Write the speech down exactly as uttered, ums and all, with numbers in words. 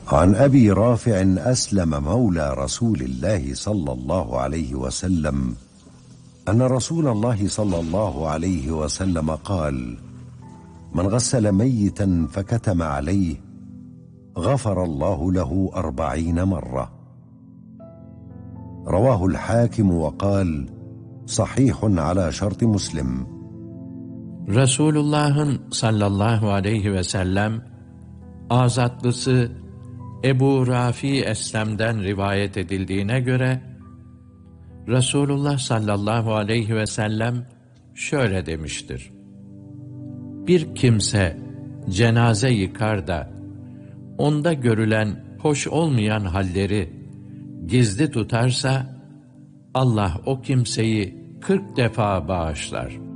عن أبي رافع أسلم مولى رسول الله صلى الله عليه وسلم أن رسول الله صلى الله عليه وسلم قال: من غسل ميتا فكتم عليه غفر الله له أربعين مرة. رواه الحاكم وقال: صحيح على شرط مسلم. Resulullah'ın sallallahu aleyhi ve sellem azatlısı Ebu Rafi Eslem'den rivayet edildiğine göre Resulullah sallallahu aleyhi ve sellem şöyle demiştir: bir kimse cenaze yıkar da onda görülen hoş olmayan halleri gizli tutarsa Allah o kimseyi kırk defa bağışlar.